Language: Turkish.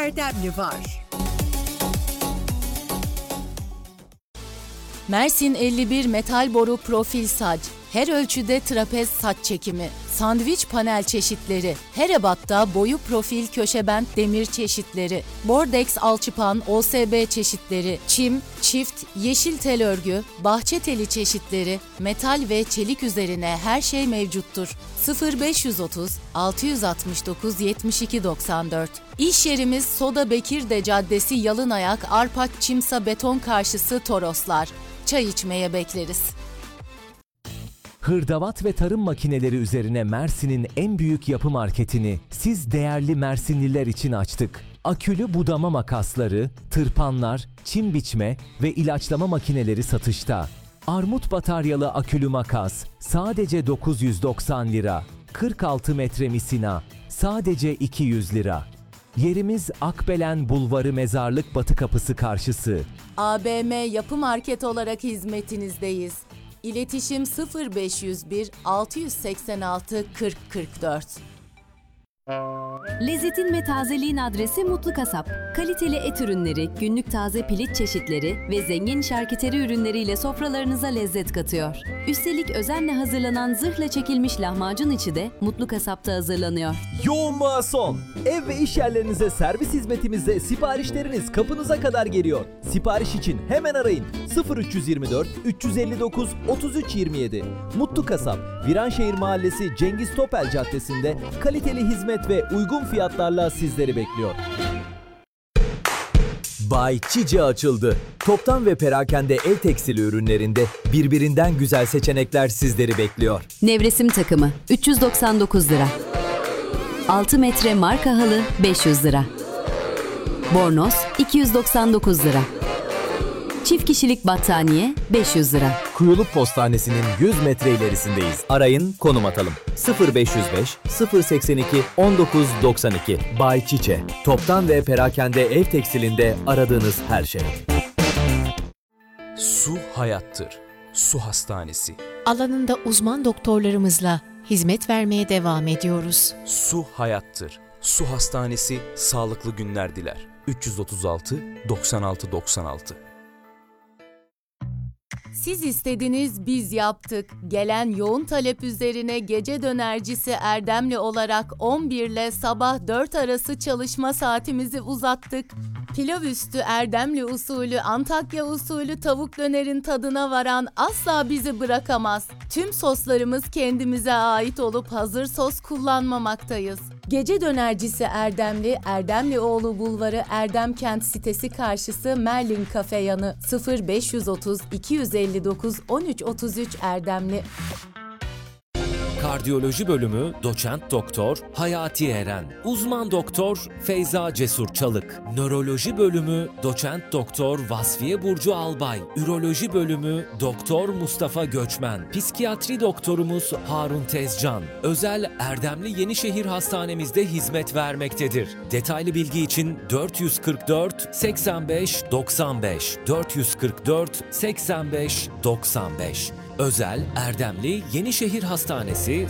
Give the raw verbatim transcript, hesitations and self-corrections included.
Erdemli var. Mersin elli bir metal boru profil saç, her ölçüde trapez saç çekimi, sandviç panel çeşitleri, her ebatta boyu profil köşebent demir çeşitleri, bordeks alçıpan O S B çeşitleri, çim, çift, yeşil tel örgü, bahçe teli çeşitleri, metal ve çelik üzerine her şey mevcuttur. sıfır beş yüz otuz altı yüz altmış dokuz yetmiş iki doksan dört. İş yerimiz Soda Bekirde Caddesi Yalınayak Arpak Çimsa Beton karşısı Toroslar. Çay içmeye bekleriz. Hırdavat ve tarım makineleri üzerine Mersin'in en büyük yapı marketini siz değerli Mersinliler için açtık. Akülü budama makasları, tırpanlar, çim biçme ve ilaçlama makineleri satışta. Armut bataryalı akülü makas sadece dokuz yüz doksan lira. kırk altı metre misina sadece iki yüz lira. Yerimiz Akbelen Bulvarı Mezarlık Batı Kapısı karşısı. A B M Yapı Market olarak hizmetinizdeyiz. İletişim sıfır beş yüz bir altı seksen altı kırk kırk dört. Lezzetin ve tazeliğin adresi Mutlu Kasap. Kaliteli et ürünleri, günlük taze piliç çeşitleri ve zengin şarküteri ürünleriyle sofralarınıza lezzet katıyor. Üstelik özenle hazırlanan zırhla çekilmiş lahmacun içi de Mutlu Kasap'ta hazırlanıyor. Yoğunluğa son. Ev ve iş yerlerinize servis hizmetimizde siparişleriniz kapınıza kadar geliyor. Sipariş için hemen arayın sıfır üç yüz yirmi dört üç yüz elli dokuz otuz üç yirmi yedi. Mutlu Kasap, Viranşehir Mahallesi Cengiz Topel Caddesi'nde kaliteli hizmet ve uygun fiyatlarla sizleri bekliyor. Bay Çiçe açıldı. Toptan ve perakende el tekstili ürünlerinde birbirinden güzel seçenekler sizleri bekliyor. Nevresim takımı üç yüz doksan dokuz lira. altı metre marka halı beş yüz lira. Bornoz iki yüz doksan dokuz lira. Çift kişilik battaniye beş yüz lira. Kuyuluk Postanesi'nin yüz metre ilerisindeyiz. Arayın, konum atalım. sıfır beş yüz beş sıfır seksen iki on dokuz doksan iki. Bay Çiçe. Toptan ve perakende ev tekstilinde aradığınız her şey. Su hayattır. Su Hastanesi. Alanında uzman doktorlarımızla hizmet vermeye devam ediyoruz. Su hayattır. Su Hastanesi sağlıklı günler diler. üç yüz otuz altı doksan altı doksan altı. Siz istediniz, biz yaptık. Gelen yoğun talep üzerine gece dönercisi Erdemli olarak on bir ile sabah dört arası çalışma saatimizi uzattık. Pilav üstü Erdemli usulü, Antakya usulü tavuk dönerin tadına varan asla bizi bırakamaz. Tüm soslarımız kendimize ait olup hazır sos kullanmamaktayız. Gece dönercisi Erdemli, Erdemlioğlu Bulvarı Erdemkent sitesi karşısı Merlin Kafe yanı sıfır beş yüz otuz iki yüz elli dokuz on üç otuz üç Erdemli. Kardiyoloji bölümü Doçent Doktor Hayati Eren. Uzman Doktor Feyza Cesur Çalık. Nöroloji bölümü Doçent Doktor Vasfiye Burcu Albay. Üroloji bölümü Doktor Mustafa Göçmen. Psikiyatri doktorumuz Harun Tezcan. Özel Erdemli Yenişehir Hastanemizde hizmet vermektedir. Detaylı bilgi için dört yüz kırk dört seksen beş doksan beş dört yüz kırk dört seksen beş doksan beş. Özel Erdemli Yenişehir Hastanesi